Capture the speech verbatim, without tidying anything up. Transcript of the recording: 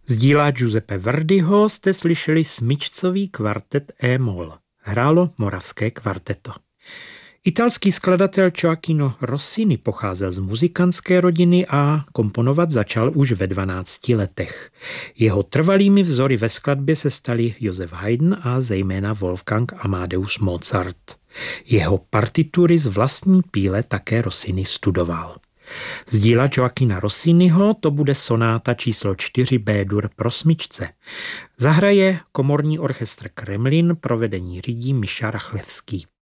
Z díla Giuseppe Verdiho jste slyšeli smyčcový kvartet E-moll. Hrálo Moravské kvarteto. Italský skladatel Gioachino Rossini pocházel z muzikantské rodiny a komponovat začal už ve dvanácti letech. Jeho trvalými vzory ve skladbě se stali Joseph Haydn a zejména Wolfgang Amadeus Mozart. Jeho partitury z vlastní píle také Rossini studoval. Z díla Gioachina Rossiniho to bude sonáta číslo čtyři B-dur pro smyčce. Zahraje komorní orchestr Kremlin, provedení řídí Miša Rachlevský.